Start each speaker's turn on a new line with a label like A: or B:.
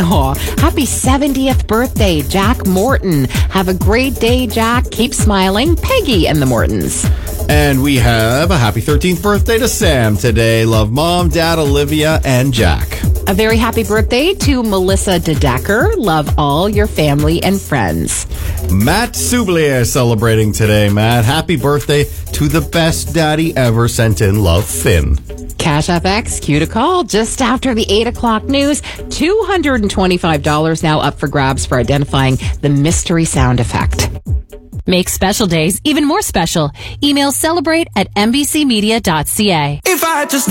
A: Aw, happy 70th birthday, Jack Morton. Have a great day, Jack. Keep smiling. Peggy and the Mortons.
B: And we have a happy 13th birthday to Sam today. Love Mom, Dad, Olivia, and Jack.
A: A very happy birthday to Melissa DeDecker. Love all your family and friends.
B: Matt Soublier celebrating today, Matt. Happy birthday to the best daddy ever. Sent in love, Finn.
A: Cash FX, cue to call just after the 8 o'clock news. $225 now up for grabs for identifying the mystery sound effect.
C: Make special days even more special. Email celebrate@nbcmedia.ca.
D: If I had to stop